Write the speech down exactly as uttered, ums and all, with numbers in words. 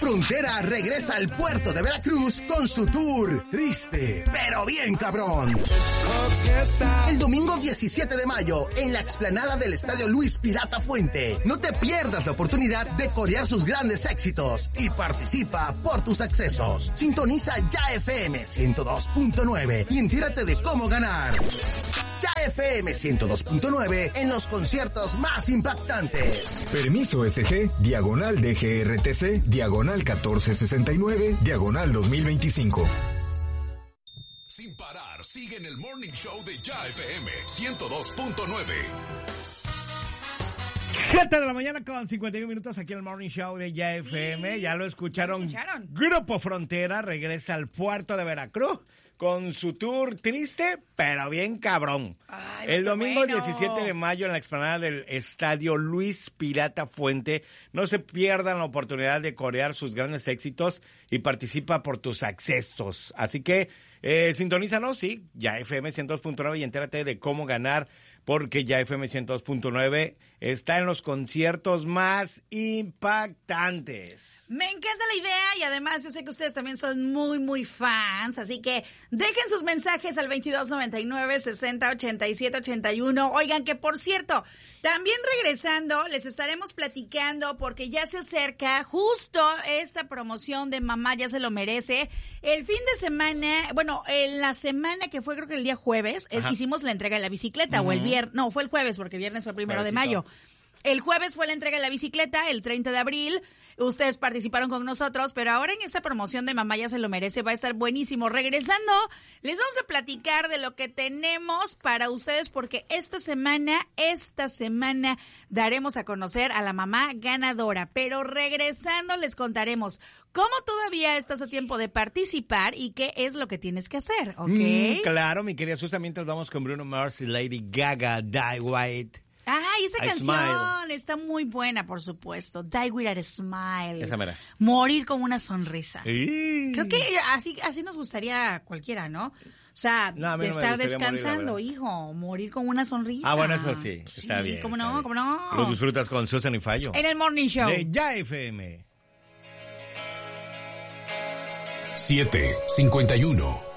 Frontera regresa al puerto de Veracruz con su tour Triste, pero bien cabrón. El domingo diecisiete de mayo, en la explanada del Estadio Luis Pirata Fuente. No te pierdas la oportunidad de corear sus grandes éxitos y participa por tus accesos. Sintoniza Ya F M ciento dos punto nueve y entérate de cómo ganar. Ya F M ciento dos punto nueve en los conciertos más impactantes. Permiso S G, diagonal D G R T C, diagonal catorce sesenta y nueve, diagonal dos mil veinticinco. Sin parar, sigue en el Morning Show de Ya F M ciento dos punto nueve. siete de la mañana con cincuenta y uno minutos aquí en el Morning Show de Ya F M. Sí, ya lo escucharon. ¿Lo escucharon? Grupo Frontera regresa al puerto de Veracruz con su tour Triste, pero bien cabrón. Ay, el domingo bueno. diecisiete de mayo en la explanada del Estadio Luis Pirata Fuente. No se pierdan la oportunidad de corear sus grandes éxitos y participa por tus accesos. Así que eh, sintonízanos, sí, Ya F M ciento dos punto nueve y entérate de cómo ganar, porque Ya F M ciento dos punto nueve está en los conciertos más impactantes. Me encanta la idea y además yo sé que ustedes también son muy, muy fans, así que dejen sus mensajes al veintidós noventa y nueve, sesenta, ochenta y siete, ochenta y uno. Oigan, que por cierto, también regresando, les estaremos platicando porque ya se acerca justo esta promoción de Mamá Ya Se Lo Merece. El fin de semana, bueno, en la semana que fue creo que el día jueves, eh, hicimos la entrega de la bicicleta, uh-huh. o el viernes, no, fue el jueves porque viernes fue el primero de mayo. El jueves fue la entrega de la bicicleta, el treinta de abril. Ustedes participaron con nosotros, pero ahora en esta promoción de Mamá Ya Se Lo Merece va a estar buenísimo. Regresando, les vamos a platicar de lo que tenemos para ustedes, porque esta semana, esta semana daremos a conocer a la mamá ganadora. Pero regresando les contaremos cómo todavía estás a tiempo de participar y qué es lo que tienes que hacer, ¿ok? Mm, claro, mi querida Susa, mientras vamos con Bruno Mars y Lady Gaga, Die White. Ay, esa I canción smile. Está muy buena, por supuesto. Die with a smile. Esa mera. Morir con una sonrisa. Sí. Creo que así así nos gustaría cualquiera, ¿no? O sea, no, de no estar morir, descansando, hijo, morir con una sonrisa. Ah, bueno, eso sí, está sí, bien. ¿Cómo está no? bien. ¿Cómo no? Lo disfrutas con Susan y Fallo. En el Morning Show. De Ya F M. siete cincuenta y uno.